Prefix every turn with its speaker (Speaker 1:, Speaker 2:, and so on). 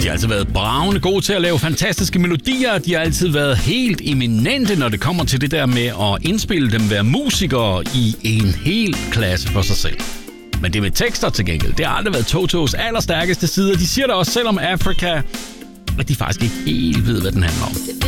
Speaker 1: har altid været bravende gode til at lave fantastiske melodier. De har altid været helt eminente, når det kommer til det der med at indspille dem, være musikere i en hel klasse for sig selv. Men det med tekster til gengæld, det har aldrig været Totos allerstærkeste side. De siger det også selv om Africa, at de faktisk ikke helt ved, hvad den handler om.